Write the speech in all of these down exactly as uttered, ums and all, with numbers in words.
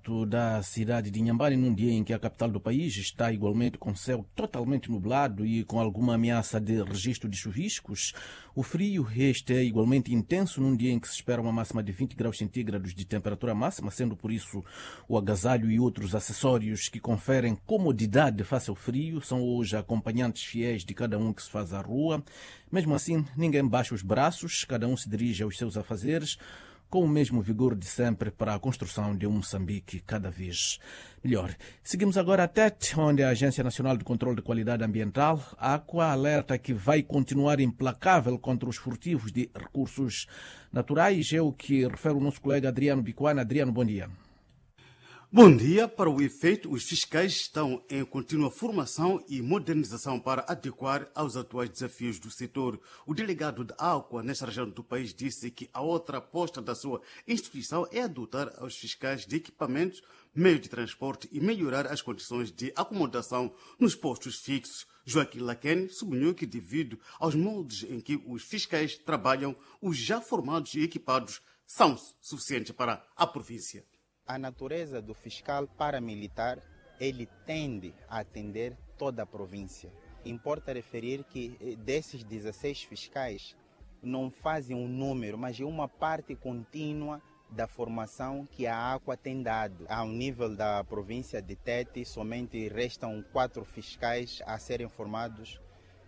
direto da cidade de Inhambane, num dia em que a capital do país está igualmente com céu totalmente nublado e com alguma ameaça de registro de chuviscos. O frio este é igualmente intenso num dia em que se espera uma máxima de vinte graus centígrados de temperatura máxima, sendo por isso o agasalho e outros acessórios que conferem comodidade face ao frio são hoje acompanhantes fiéis de cada um que se faz à rua. Mesmo assim, ninguém baixa os braços, cada um se dirige aos seus afazeres, com o mesmo vigor de sempre para a construção de um Moçambique cada vez melhor. Seguimos agora a Tete, onde a Agência Nacional de Controlo de Qualidade Ambiental, a AQUA, alerta que vai continuar implacável contra os furtivos de recursos naturais. É o que refere o nosso colega Adriano Bicuana. Adriano, bom dia. Bom dia. Para o efeito, os fiscais estão em contínua formação e modernização para adequar aos atuais desafios do setor. O delegado da AQUA nesta região do país disse que a outra aposta da sua instituição é adotar aos fiscais de equipamentos, meios de transporte e melhorar as condições de acomodação nos postos fixos. Joaquim Laken sublinhou que, devido aos moldes em que os fiscais trabalham, os já formados e equipados são suficientes para a província. A natureza do fiscal paramilitar, ele tende a atender toda a província. Importa referir que desses dezesseis fiscais não fazem um número, mas é uma parte contínua da formação que a AQUA tem dado. Ao nível da província de Tete, somente restam quatro fiscais a serem formados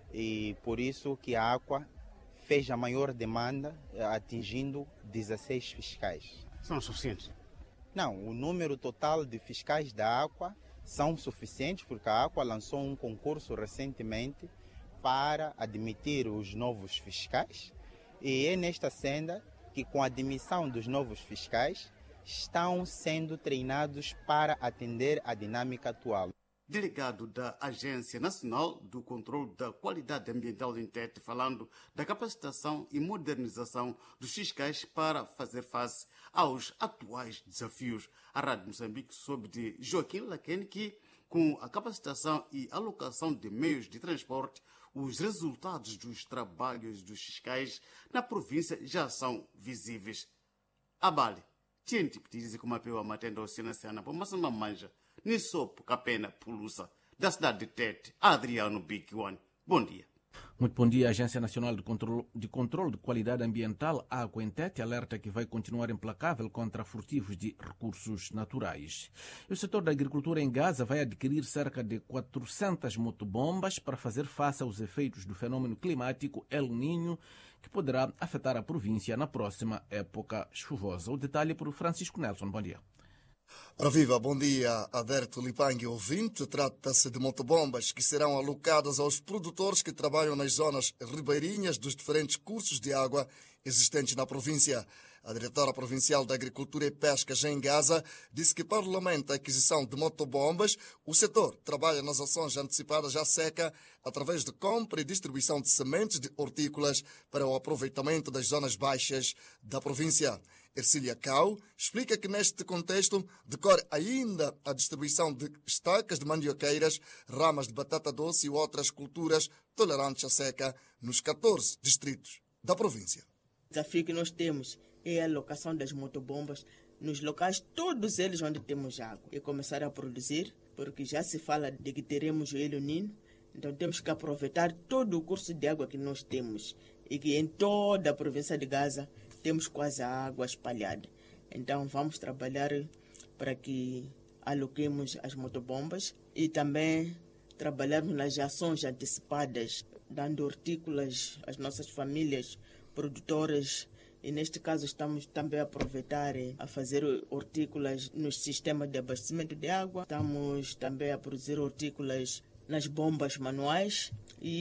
e por isso que a AQUA fez a maior demanda, atingindo dezesseis fiscais. São suficientes? Não, o número total de fiscais da AQUA são suficientes porque a AQUA lançou um concurso recentemente para admitir os novos fiscais e é nesta senda que, com a admissão dos novos fiscais, estão sendo treinados para atender a dinâmica atual. Delegado da Agência Nacional do Controlo da Qualidade Ambiental em Tete, falando da capacitação e modernização dos fiscais para fazer face aos atuais desafios. A Rádio Moçambique soube de Joaquim Laken que, com a capacitação e alocação de meios de transporte, os resultados dos trabalhos dos fiscais na província já são visíveis. Abale, tinha te pedir como a peua matendo a cena, mas não manja. Nissopo Capena Pulusa, da cidade de Tete, Adriano Big One. Bom dia. Muito bom dia. A Agência Nacional de Controlo de, Controlo de Qualidade Ambiental, a AQUA em Tete, alerta que vai continuar implacável contra furtivos de recursos naturais. E o setor da agricultura em Gaza vai adquirir cerca de quatrocentas motobombas para fazer face aos efeitos do fenômeno climático El Niño, que poderá afetar a província na próxima época chuvosa. O detalhe por Francisco Nelson. Bom dia. Ora viva, bom dia, Aderto Lipangue ouvinte. Trata-se de motobombas que serão alocadas aos produtores que trabalham nas zonas ribeirinhas dos diferentes cursos de água existentes na província. A diretora provincial da Agricultura e Pescas em Gaza disse que, para o lamento da aquisição de motobombas, o setor trabalha nas ações antecipadas à seca através de compra e distribuição de sementes de hortícolas para o aproveitamento das zonas baixas da província. Ercília Cao explica que, neste contexto, decorre ainda a distribuição de estacas de mandioqueiras, ramas de batata doce e outras culturas tolerantes à seca nos catorze distritos da província. O desafio que nós temos é a alocação das motobombas nos locais, todos eles onde temos água, e começar a produzir, porque já se fala de que teremos o El Niño, então temos que aproveitar todo o curso de água que nós temos e que em toda a província de Gaza temos quase a água espalhada. Então vamos trabalhar para que aloquemos as motobombas e também trabalharmos nas ações antecipadas, dando hortícolas às nossas famílias produtoras. E neste caso estamos também a aproveitar a fazer hortícolas no sistema de abastecimento de água. Estamos também a produzir hortícolas nas bombas manuais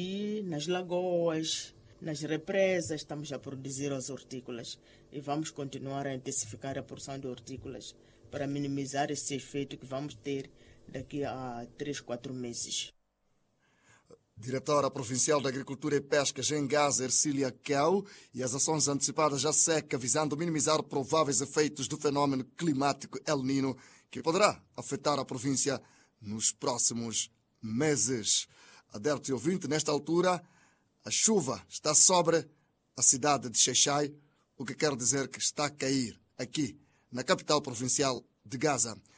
e nas lagoas, nas represas. Estamos a produzir as hortícolas e vamos continuar a intensificar a produção de hortícolas para minimizar esse efeito que vamos ter daqui a três, quatro meses. Diretora Provincial da Agricultura e Pescas em Gaza, Ercília Cao, e as ações antecipadas à seca visando minimizar prováveis efeitos do fenômeno climático El Niño, que poderá afetar a província nos próximos meses. Aderto e ouvinte, nesta altura, a chuva está sobre a cidade de Xai-Xai, o que quer dizer que está a cair aqui, na capital provincial de Gaza.